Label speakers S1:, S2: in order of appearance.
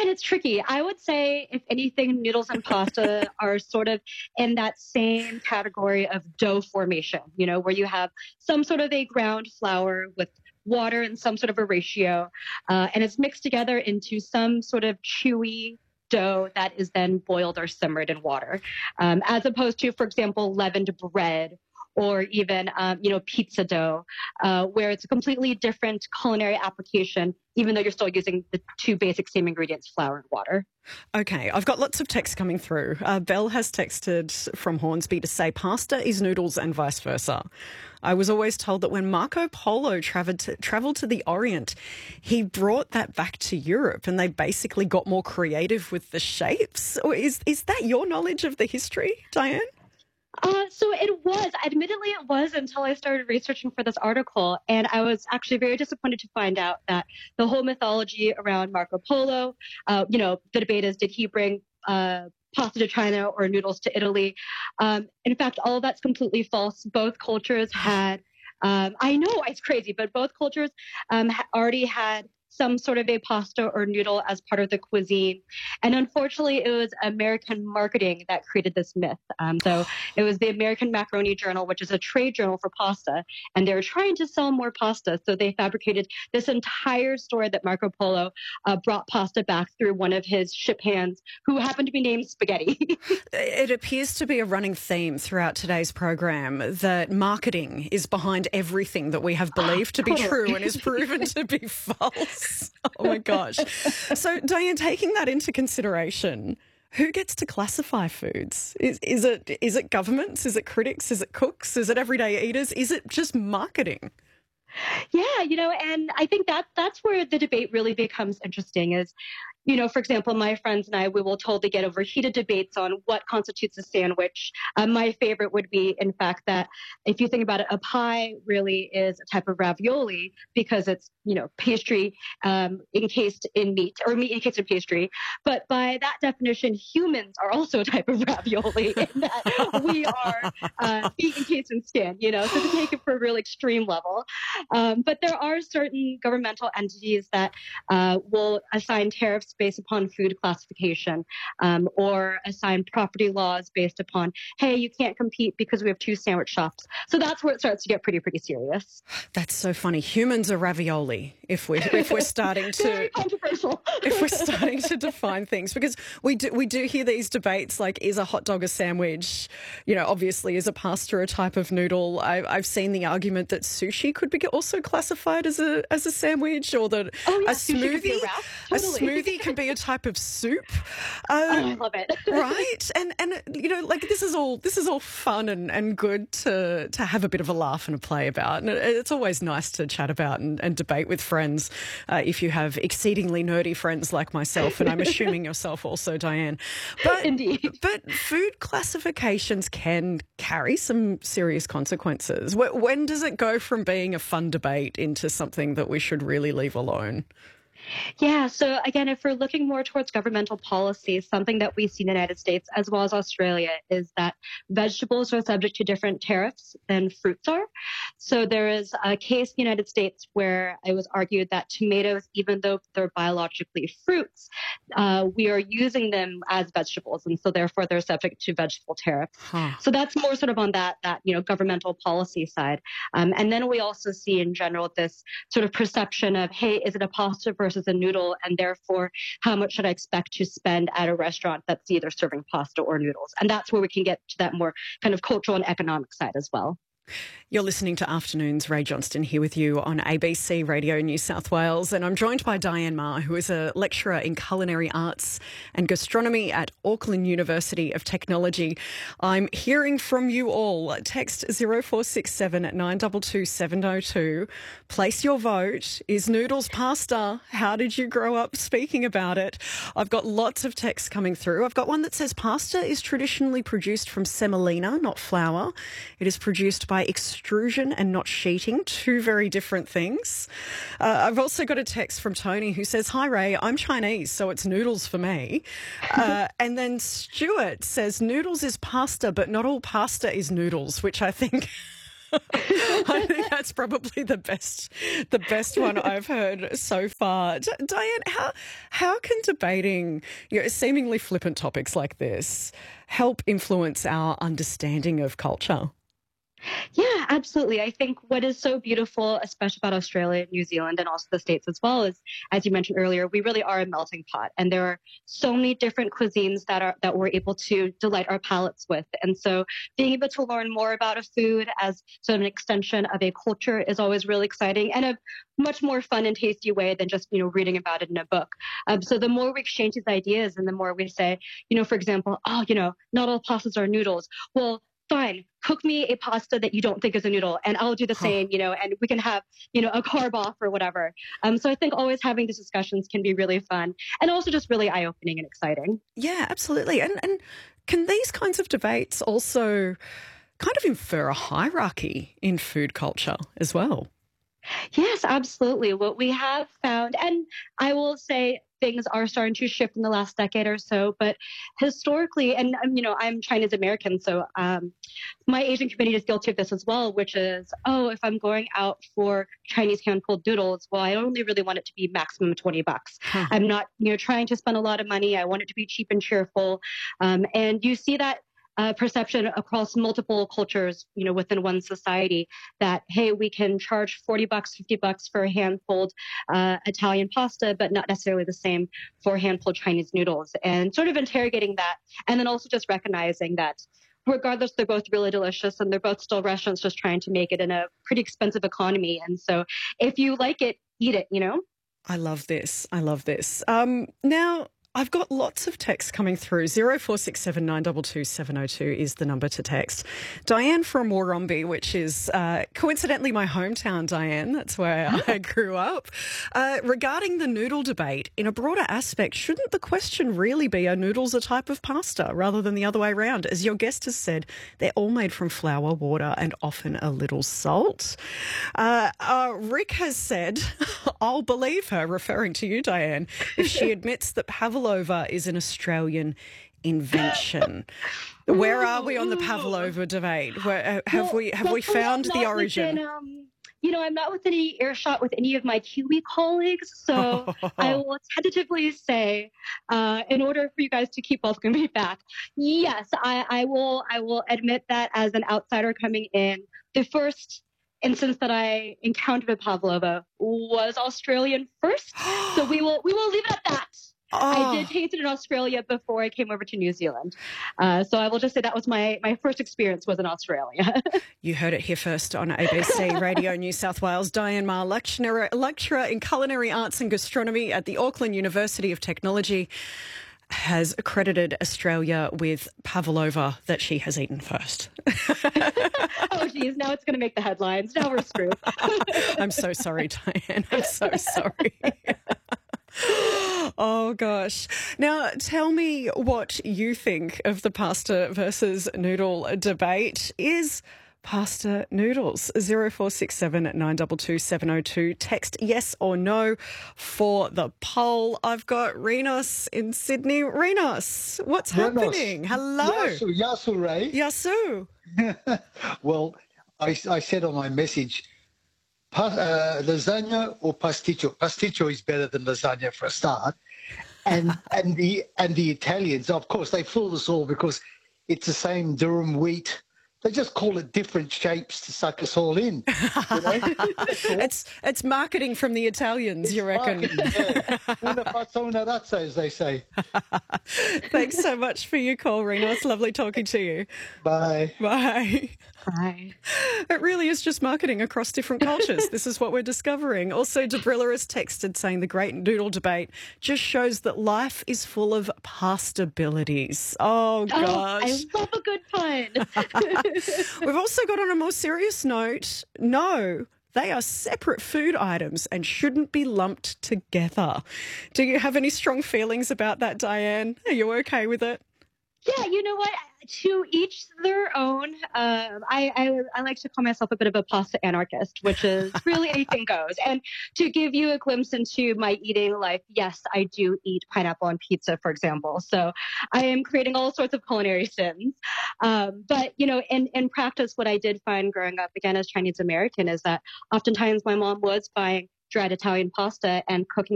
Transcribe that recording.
S1: and it's tricky. I would say, if anything, noodles and pasta are sort of in that same category of dough formation, where you have some sort of a ground flour with water and some sort of a ratio, and it's mixed together into some sort of chewy dough that is then boiled or simmered in water, as opposed to, for example, leavened bread or even, pizza dough, where it's a completely different culinary application, even though you're still using the two basic same ingredients, flour and water.
S2: Okay, I've got lots of texts coming through. Belle has texted from Hornsby to say pasta is noodles and vice versa. I was always told that when Marco Polo travelled to the Orient, he brought that back to Europe and they basically got more creative with the shapes. Or is that your knowledge of the history, Diane?
S1: So it was, admittedly it was until I started researching for this article. And I was actually very disappointed to find out that the whole mythology around Marco Polo, the debate is, did he bring pasta to China or noodles to Italy? In fact, all of that's completely false. Both cultures had, I know it's crazy, but both cultures already had some sort of a pasta or noodle as part of the cuisine. And unfortunately, it was American marketing that created this myth. So it was the American Macaroni Journal, which is a trade journal for pasta, and they were trying to sell more pasta. So they fabricated this entire story that Marco Polo brought pasta back through one of his ship hands, who happened to be named Spaghetti.
S2: It appears to be a running theme throughout today's program that marketing is behind everything that we have believed to be true and is proven to be false. Oh my gosh. So Diane, taking that into consideration, who gets to classify foods? Is it governments? Is it critics? Is it cooks? Is it everyday eaters? Is it just marketing?
S1: Yeah, and I think that's where the debate really becomes interesting is, for example, my friends and I, we will totally get over heated debates on what constitutes a sandwich. My favorite would be, in fact, that if you think about it, a pie really is a type of ravioli because it's, pastry encased in meat or meat encased in pastry. But by that definition, humans are also a type of ravioli in that we are meat encased in skin, so to take it for a real extreme level. But there are certain governmental entities that will assign tariffs based upon food classification, or assign property laws based upon, hey, you can't compete because we have two sandwich shops. So that's where it starts to get pretty serious.
S2: That's so funny. Humans are ravioli if we're starting to
S1: very controversial.
S2: If we're starting to define things, because we do hear these debates like, is a hot dog a sandwich? Obviously, is a pasta a type of noodle? I've seen the argument that sushi could be also classified as a sandwich, or that a smoothie can be a type of soup.
S1: I love it.
S2: Right? And this is all fun and good to have a bit of a laugh and a play about. And it's always nice to chat about and debate with friends, if you have exceedingly nerdy friends like myself, and I'm assuming yourself also, Diane. But,
S1: Indeed.
S2: But food classifications can carry some serious consequences. When does it go from being a fun debate into something that we should really leave alone?
S1: Yeah. So again, if we're looking more towards governmental policy, something that we see in the United States as well as Australia is that vegetables are subject to different tariffs than fruits are. So there is a case in the United States where it was argued that tomatoes, even though they're biologically fruits, we are using them as vegetables, and so therefore they're subject to vegetable tariffs. So that's more sort of on that governmental policy side. And then we also see in general this sort of perception of, hey, is it a pasta versus a noodle, and therefore how much should I expect to spend at a restaurant that's either serving pasta or noodles? And that's where we can get to that more kind of cultural and economic side as well.
S2: You're listening to Afternoons. Ray Johnston here with you on ABC Radio New South Wales, and I'm joined by Diane Ma, who is a lecturer in culinary arts and gastronomy at Auckland University of Technology. I'm hearing from you all. Text 0467 922 702. Place your vote. Is noodles pasta? How did you grow up speaking about it? I've got lots of texts coming through. I've got one that says pasta is traditionally produced from semolina, not flour. It is produced by extrusion and not sheeting, two very different things. I've also got a text from Tony who says, hi Ray, I'm Chinese, so it's noodles for me. And then Stuart says, noodles is pasta, but not all pasta is noodles, which I think I think that's probably the best one I've heard so far. Diane, how can debating seemingly flippant topics like this help influence our understanding of culture?
S1: Yeah, absolutely. I think what is so beautiful, especially about Australia, New Zealand, and also the States as well, is, as you mentioned earlier, we really are a melting pot, and there are so many different cuisines that we're able to delight our palates with. And so, being able to learn more about a food as sort of an extension of a culture is always really exciting and a much more fun and tasty way than just reading about it in a book. So the more we exchange these ideas, and the more we say, for example, oh, not all pastas are noodles. Well, fine, cook me a pasta that you don't think is a noodle, and I'll do the same, and we can have, a carb off or whatever. So I think always having these discussions can be really fun and also just really eye-opening and exciting.
S2: Yeah, absolutely. And can these kinds of debates also kind of infer a hierarchy in food culture as well?
S1: Yes, absolutely. What we have found, and I will say things are starting to shift in the last decade or so, but historically, and I'm Chinese American, so my Asian community is guilty of this as well, which is, oh, if I'm going out for Chinese hand-pulled noodles, well, I only really want it to be maximum $20. I'm not, trying to spend a lot of money. I want it to be cheap and cheerful. And you see that perception across multiple cultures, within one society that, hey, we can charge $40, $50 for a hand-pulled Italian pasta, but not necessarily the same for hand-pulled Chinese noodles, and sort of interrogating that. And then also just recognizing that regardless, they're both really delicious and they're both still restaurants just trying to make it in a pretty expensive economy. And so if you like it, eat it,
S2: I love this. Now, I've got lots of texts coming through. 0467 922 702 is the number to text. Diane from Warrumbe, which is coincidentally my hometown, Diane. That's where I grew up. Regarding the noodle debate, in a broader aspect, shouldn't the question really be, are noodles a type of pasta rather than the other way around? As your guest has said, they're all made from flour, water and often a little salt. Rick has said, I'll believe her, referring to you, Diane, if she admits that pavlova is an Australian invention. Where are we on the pavlova debate? Have we found the origin?
S1: I'm not within any earshot with any of my Kiwi colleagues, so I will tentatively say, in order for you guys to keep welcoming me back, yes, I will admit that as an outsider coming in, the first instance that I encountered a pavlova was Australian first, so we will leave it at that. I did taste it in Australia before I came over to New Zealand. So I will just say that was my first experience was in Australia.
S2: You heard it here first on ABC Radio New South Wales. Diane Ma, lecturer in culinary arts and gastronomy at the Auckland University of Technology, has accredited Australia with pavlova that she has eaten first.
S1: Oh, geez, now it's going to make the headlines. Now we're screwed.
S2: I'm so sorry, Diane. I'm so sorry. Oh, gosh. Now, tell me what you think of the pasta versus noodle debate. Is pasta noodles? 0467 922 702. Text yes or no for the poll. I've got Rinos in Sydney. Rinos, what's happening? Hello.
S3: Yasu, Ray.
S2: Yasu.
S3: Well, I said on my message, lasagna or pasticcio. Pasticcio is better than lasagna for a start. And the Italians, of course, they fool us all because it's the same durum wheat. They just call it different shapes to suck us all in.
S2: It's marketing from the Italians, you reckon?
S3: Yeah. Una pazza, una razza, as they say.
S2: Thanks so much for your call, Rena. It's lovely talking to you.
S3: Bye.
S2: Bye.
S1: Bye.
S2: It really is just marketing across different cultures. This is what we're discovering. Also, Debrilla has texted saying the great noodle debate just shows that life is full of pastabilities. Oh, gosh.
S1: I love a good pun.
S2: We've also got on a more serious note, no, they are separate food items and shouldn't be lumped together. Do you have any strong feelings about that, Diane? Are you okay with it?
S1: Yeah, you know what? To each their own. I like to call myself a bit of a pasta anarchist, which is really anything goes. And to give you a glimpse into my eating life, yes, I do eat pineapple on pizza, for example. So I am creating all sorts of culinary sins. But in practice, what I did find growing up again as Chinese American is that oftentimes my mom was buying dried Italian pasta and cooking